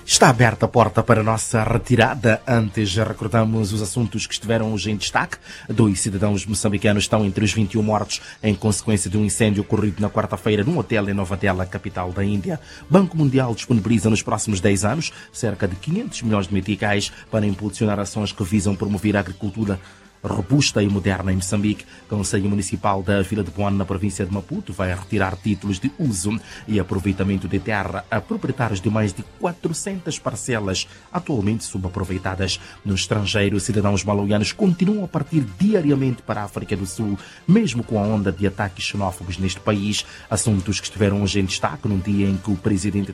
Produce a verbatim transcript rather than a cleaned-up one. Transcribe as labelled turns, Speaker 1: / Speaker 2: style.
Speaker 1: Está aberta a porta para a nossa retirada. Antes, recordamos os assuntos que estiveram hoje em destaque. Dois cidadãos moçambicanos estão entre os vinte e um mortos em consequência de um incêndio ocorrido na quarta-feira num hotel em Nova Delhi, capital da Índia. Banco Mundial disponibiliza nos próximos dez anos cerca de quinhentos milhões de meticais para impulsionar ações que visam promover a agricultura robusta e moderna em Moçambique. O Conselho Municipal da Vila de Boane, na província de Maputo, vai retirar títulos de uso e aproveitamento de terra a proprietários de mais de quatrocentas parcelas atualmente subaproveitadas. No estrangeiro, cidadãos malauianos continuam a partir diariamente para a África do Sul, mesmo com a onda de ataques xenófobos neste país. Assuntos que estiveram hoje em destaque num dia em que o presidente